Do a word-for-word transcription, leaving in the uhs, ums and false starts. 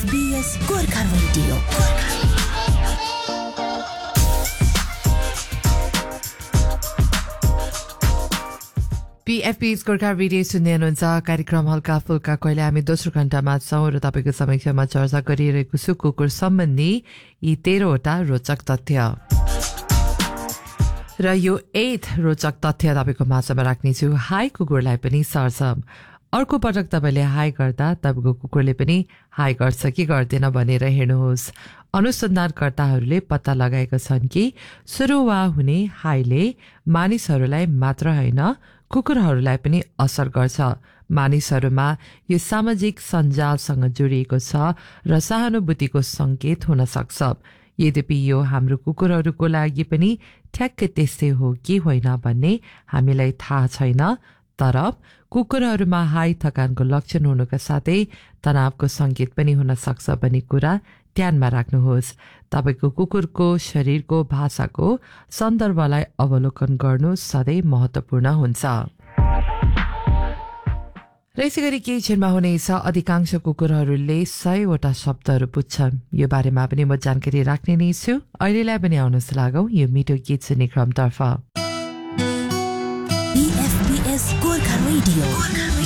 Be S Gorkha radio PFP Gorkha radio सुन्दै हुनुहुन्छ कार्यक्रम हल्का फुल्का कहिले हामी दोस्रो घण्टामा छौँ र तपाईँको समक्षमा चर्चा गरिरहेको छु कुकुर सम्बन्धी यी तेह्रवटा रोचक तथ्य र यो एथ रोचक तथ्य तपाईँको माझमा राख्नेछु। हाई कुकुरलाई पनि सर्छ। अर्को पटक तपाईँले हाई गर्दा तपाईँको कुकुरले पनि हाई गर्छ कि गर्दैन भनेर हेर्नुहोस्। अनुसन्धानकर्ताहरूले पत्ता लगाएका छन् कि सुरुवा हुने हाईले मानिसहरूलाई मात्र होइन कुकुरहरूलाई पनि असर गर्छ। मानिसहरूमा यो सामाजिक सञ्जालसँग जोडिएको छ र सहानुभूतिको सङ्केत हुन सक्छ। यद्यपि यो हाम्रो कुकुरहरूको लागि पनि ठ्याक्कै त्यस्तै हो कि होइन भन्ने हामीलाई थाहा छैन। तर कुकुरहरूमा हाई थकानको लक्षण हुनुका साथै तनावको सङ्केत पनि हुन सक्छ भन्ने कुरा ध्यानमा राख्नुहोस्। तपाईँको कुकुरको शरीरको भाषाको सन्दर्भलाई अवलोकन गर्नु सधैँ महत्त्वपूर्ण हुन्छ। र यसै गरी केही क्षणमा हुनेछ अधिकांश कुकुरहरूले सयवटा शब्दहरू बुझ्छन्। यो बारेमा पनि म जानकारी राख्ने नै छु। अहिलेलाई पनि आउनुहोस् लागौँ यो मिठो गीत सुन्ने क्रमतर्फ। पीएफपीएस गोर्खा रेडियो